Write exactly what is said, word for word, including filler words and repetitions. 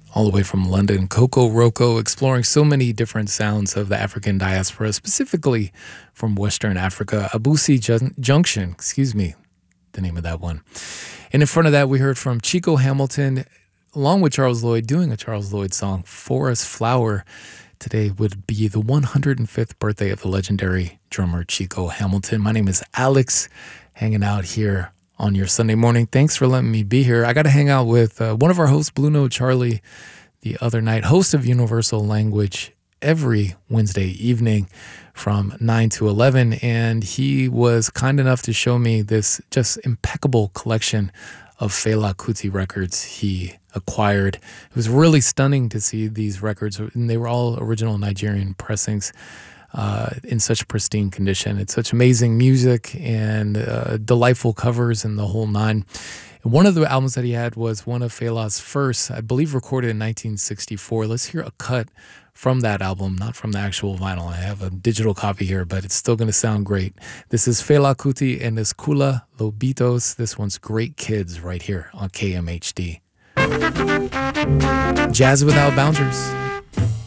all the way from London, Coco Roco, exploring so many different sounds of the African diaspora, specifically from Western Africa. Abusi Jun- Junction, excuse me, the name of that one. And in front of that, we heard from Chico Hamilton, along with Charles Lloyd, doing a Charles Lloyd song, Forest Flower. Today would be the one hundred fifth birthday of the legendary drummer Chico Hamilton. My name is Alex, hanging out here on your Sunday morning. Thanks for letting me be here. I got to hang out with uh, one of our hosts, Blue Note Charlie, the other night, host of Universal Language every Wednesday evening from nine to eleven. And he was kind enough to show me this just impeccable collection of Fela Kuti records he acquired. It was really stunning to see these records, and they were all original Nigerian pressings. Uh, in such pristine condition. It's such amazing music and uh, delightful covers and the whole nine. And one of the albums that he had was one of Fela's first, I believe recorded in nineteen sixty-four. Let's hear a cut from that album, not from the actual vinyl. I have a digital copy here, but it's still going to sound great. This is Fela Kuti and Escula Lobitos. This one's Great Kids right here on K M H D. Jazz Without Boundaries.